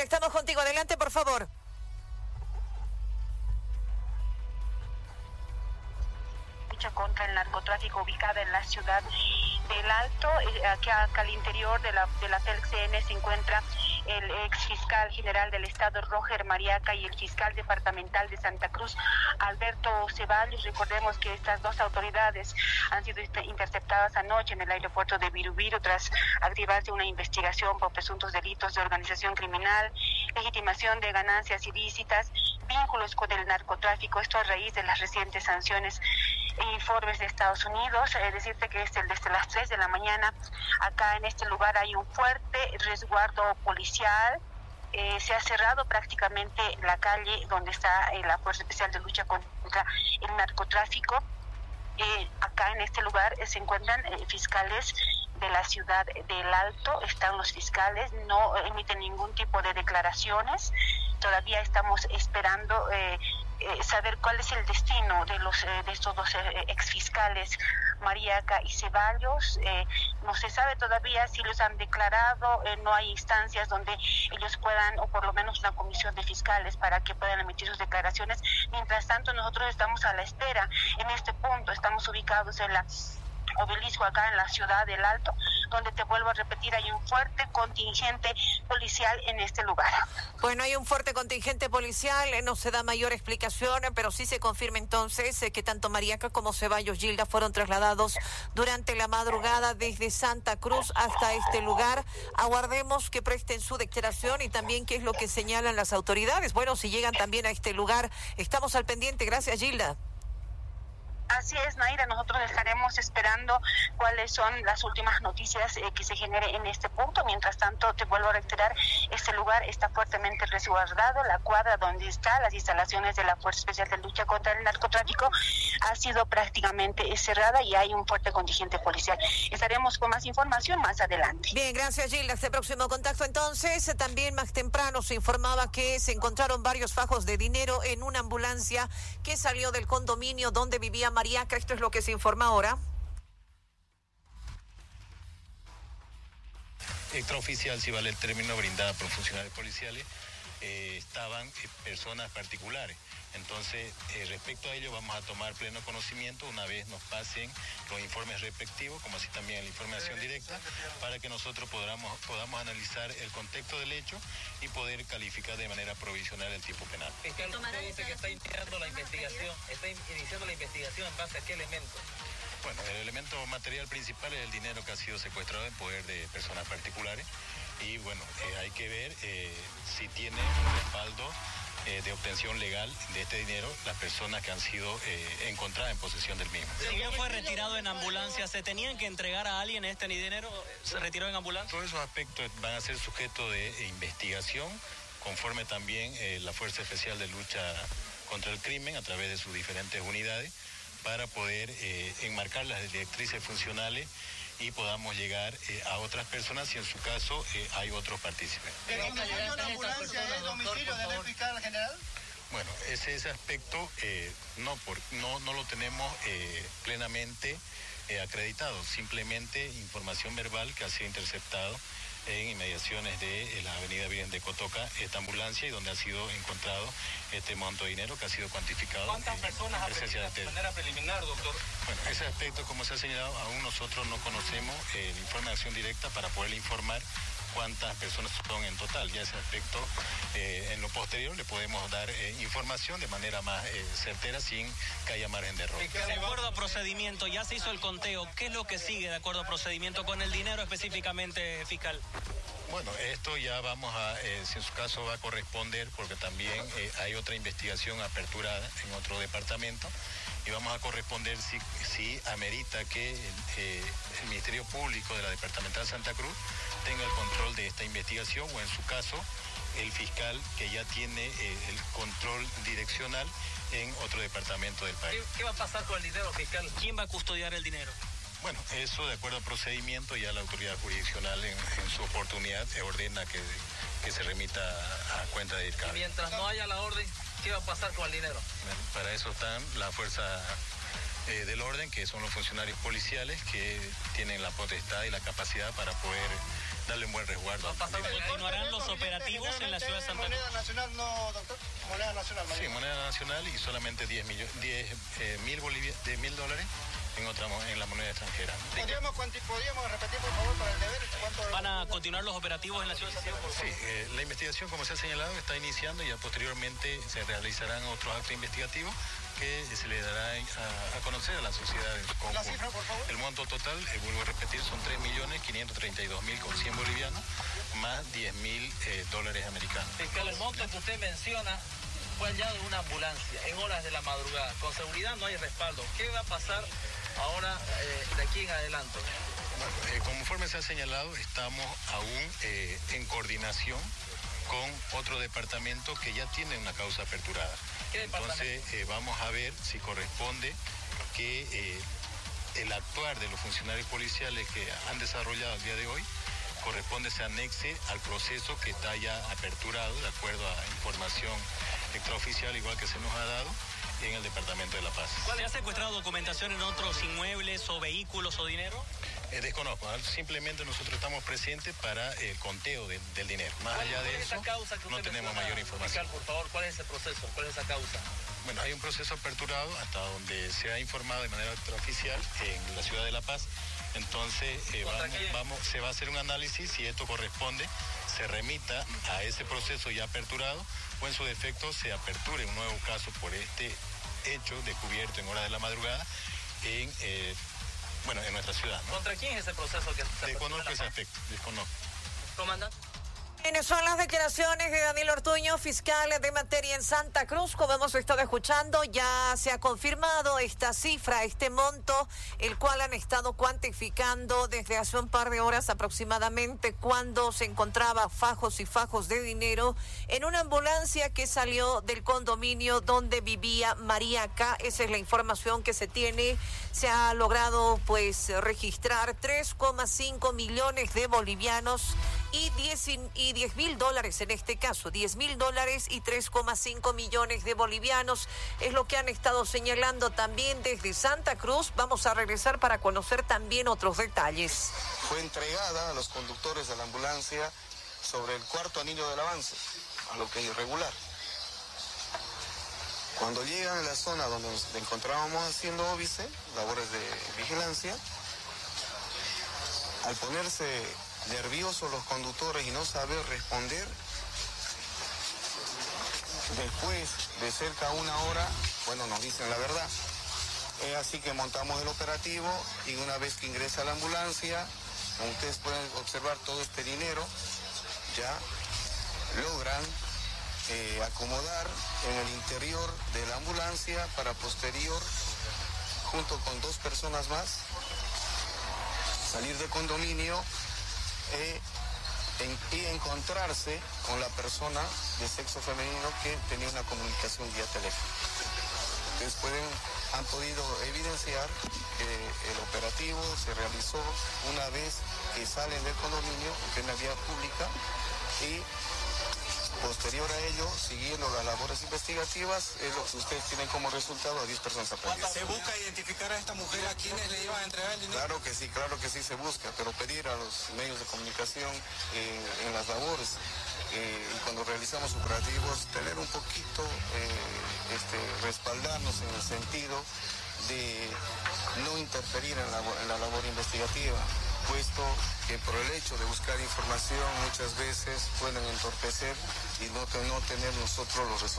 estamos contigo. Adelante, por favor. Contra el narcotráfico ubicada en la ciudad del Alto. Aquí acá al interior de la CELCN se encuentra el ex fiscal general del estado Roger Mariaca y el fiscal departamental de Santa Cruz Alberto Ceballos. Recordemos que estas dos autoridades han sido interceptadas anoche en el aeropuerto de Virubiru tras activarse una investigación por presuntos delitos de organización criminal, legitimación de ganancias ilícitas, vínculos con el narcotráfico, esto a raíz de las recientes sanciones e informes de Estados Unidos. Decirte que desde las 3 de la mañana acá en este lugar hay un fuerte resguardo policial. Se ha cerrado prácticamente la calle donde está la Fuerza Especial de Lucha contra el Narcotráfico. Acá en este lugar se encuentran fiscales de la ciudad del Alto. Están los fiscales, no emiten ningún tipo de declaraciones. Todavía estamos esperando saber cuál es el destino de estos dos exfiscales, Mariaca y Ceballos. No se sabe todavía si los han declarado, no hay instancias donde ellos puedan, o por lo menos una comisión de fiscales para que puedan emitir sus declaraciones. Mientras tanto, nosotros estamos a la espera. En este punto estamos ubicados en la Obelisco, acá en la ciudad del Alto, donde, te vuelvo a repetir, hay un fuerte contingente policial en este lugar. Bueno, hay un fuerte contingente policial, no se da mayor explicación, pero sí se confirma entonces que tanto Mariaca como Ceballos Gilda fueron trasladados durante la madrugada desde Santa Cruz hasta este lugar. Aguardemos que presten su declaración y también qué es lo que señalan las autoridades. Bueno, si llegan también a este lugar, estamos al pendiente. Gracias, Gilda. Así es, Naira, nosotros estaremos esperando cuáles son las últimas noticias que se genere en este punto. Mientras tanto, te vuelvo a reiterar, este lugar está fuertemente resguardado. La cuadra donde están las instalaciones de la Fuerza Especial de Lucha contra el Narcotráfico ha sido prácticamente cerrada y hay un fuerte contingente policial. Estaremos con más información más adelante. Bien, gracias, Gilda. Este próximo contacto entonces. También más temprano se informaba que se encontraron varios fajos de dinero en una ambulancia que salió del condominio donde vivía Mariaca. Esto es lo que se informa ahora. Extraoficial, si vale el término, brindada por funcionarios policiales, estaban personas particulares. Entonces, respecto a ello, vamos a tomar pleno conocimiento una vez nos pasen los informes respectivos, como así también la información directa, para que nosotros podamos analizar el contexto del hecho y poder calificar de manera provisional el tipo penal. Fiscal, usted dice que está iniciando la investigación, ¿en base a qué elemento? Bueno, el elemento material principal es el dinero que ha sido secuestrado en poder de personas particulares y bueno, hay que ver si tiene un respaldo de obtención legal de este dinero las personas que han sido encontradas en posesión del mismo. Si bien fue retirado en ambulancia, ¿se tenían que entregar a alguien este dinero? ¿Se retiró en ambulancia? Todos esos aspectos van a ser sujetos de investigación, conforme también la Fuerza Especial de Lucha contra el Crimen, a través de sus diferentes unidades, para poder enmarcar las directrices funcionales y podamos llegar a otras personas si en su caso hay otros partícipes. ¿El domicilio de una ambulancia es el domicilio del fiscal general? Bueno, ese aspecto no lo tenemos plenamente acreditado, simplemente información verbal que ha sido interceptado en inmediaciones de la avenida Virgen de Cotoca, esta ambulancia, y donde ha sido encontrado este monto de dinero que ha sido cuantificado. ¿Cuántas personas apreciadas de manera preliminar, doctor? Bueno, ese aspecto, como se ha señalado, aún nosotros no conocemos el informe de acción directa para poder informar cuántas personas son en total. Ya ese aspecto, en lo posterior, le podemos dar información de manera más certera sin que haya margen de error. De acuerdo a procedimiento, ya se hizo el conteo. ¿Qué es lo que sigue de acuerdo a procedimiento con el dinero específicamente, fiscal? Bueno, esto ya vamos a, si en su caso va a corresponder, porque también hay otra investigación aperturada en otro departamento, y vamos a corresponder si amerita que el Ministerio Público de la Departamental Santa Cruz tenga el control de esta investigación, o en su caso el fiscal que ya tiene el control direccional en otro departamento del país. ¿Qué va a pasar con el dinero, fiscal? ¿Quién va a custodiar el dinero? Bueno, eso de acuerdo al procedimiento, ya la autoridad jurisdiccional en su oportunidad ordena que se remita a cuenta de IRCABE. Mientras no haya la orden, ¿qué va a pasar con el dinero? Bueno, para eso están la fuerza del orden, que son los funcionarios policiales que tienen la potestad y la capacidad para poder darle un buen resguardo. ¿Continuarán los operativos en la ciudad de Santa Cruz. Moneda nacional, no, doctor. Moneda nacional. Sí, moneda nacional y solamente $10.000 dólares en la moneda extranjera. ¿Podríamos repetir, por favor, para el deber? ¿Van a continuar los operativos en la ciudad de Santa Cruz? Sí, la investigación, como se ha señalado, está iniciando y ya posteriormente se realizarán otros actos investigativos que se le dará a conocer a la sociedad en su conjunto. La cifra, por favor. El monto total, vuelvo a repetir, son 3.532.100 bolivianos más $10.000 dólares americanos. Fiscal, el monto que usted menciona fue hallado en una ambulancia en horas de la madrugada. Con seguridad no hay respaldo. ¿Qué va a pasar ahora de aquí en adelante? Bueno, conforme se ha señalado, estamos aún en coordinación con otro departamento que ya tiene una causa aperturada. ¿Qué departamento? Entonces vamos a ver si corresponde que el actuar de los funcionarios policiales que han desarrollado el día de hoy se anexe al proceso que está ya aperturado de acuerdo a información extraoficial, igual que se nos ha dado en el Departamento de La Paz. ¿Se ha secuestrado documentación en otros inmuebles o vehículos o dinero? Desconozco, simplemente nosotros estamos presentes para el conteo del dinero. Más allá de eso, no tenemos mayor información. Fiscal, por favor, ¿cuál es ese proceso? ¿Cuál es esa causa? Bueno, hay un proceso aperturado hasta donde se ha informado de manera extraoficial en la ciudad de La Paz. Entonces se va a hacer un análisis, si esto corresponde, se remita a ese proceso ya aperturado o en su defecto se aperture un nuevo caso por este hecho descubierto en horas de la madrugada en nuestra ciudad, ¿no? ¿Contra quién es ese proceso que se Desconozco ese aspecto, desconozco. Comandante. Son las declaraciones de Daniel Ortuño, fiscal de materia en Santa Cruz. Como hemos estado escuchando, ya se ha confirmado esta cifra, este monto, el cual han estado cuantificando desde hace un par de horas aproximadamente, cuando se encontraba fajos y fajos de dinero en una ambulancia que salió del condominio donde vivía María K. Esa es la información que se tiene. Se ha logrado registrar 3,5 millones de bolivianos y 10.000 dólares en este caso, 10.000 dólares y 3,5 millones de bolivianos es lo que han estado señalando también desde Santa Cruz. Vamos a regresar para conocer también otros detalles. Fue entregada a los conductores de la ambulancia sobre el cuarto anillo del avance, a lo que es irregular. Cuando llegan a la zona donde nos encontrábamos haciendo óbice, labores de vigilancia, al ponerse nerviosos los conductores y no saber responder, después de cerca de una hora, nos dicen la verdad. Es así que montamos el operativo y una vez que ingresa a la ambulancia, como ustedes pueden observar, todo este dinero ya logran acomodar en el interior de la ambulancia para posterior, junto con 2 personas más, salir del condominio y encontrarse con la persona de sexo femenino que tenía una comunicación vía teléfono. Ustedes han podido evidenciar que el operativo se realizó una vez que salen del condominio en plena vía pública y posterior a ello, siguiendo las labores investigativas, es lo que ustedes tienen como resultado a 10 personas aprendidas. ¿Se busca identificar a esta mujer a quienes le iban a entregar el dinero? Claro que sí se busca, pero pedir a los medios de comunicación en las labores y cuando realizamos operativos, tener un poquito, respaldarnos en el sentido de no interferir en la labor investigativa, puesto que por el hecho de buscar información muchas veces pueden entorpecer y no tener nosotros los resultados.